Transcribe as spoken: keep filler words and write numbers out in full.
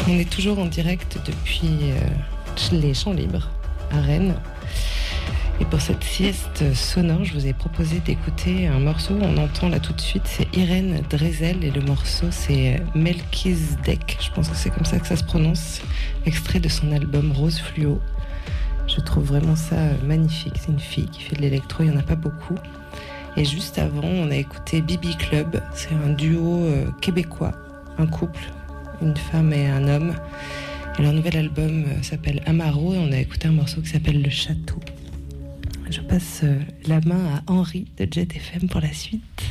On est toujours en direct depuis euh, les Champs Libres à Rennes. Et pour cette sieste sonore, je vous ai proposé d'écouter un morceau. On entend là tout de suite, c'est Irène Dresel et le morceau c'est Melchizedek. Je pense que c'est comme ça que ça se prononce. Extrait de son album Rose Fluo. Je trouve vraiment ça magnifique. C'est une fille qui fait de l'électro, il n'y en a pas beaucoup. Et juste avant, on a écouté Bibi Club. C'est un duo euh, québécois, un couple, une femme et un homme. Et leur nouvel album euh, s'appelle Amaro et on a écouté un morceau qui s'appelle Le Château. Je passe euh, la main à Henri de Jet F M pour la suite.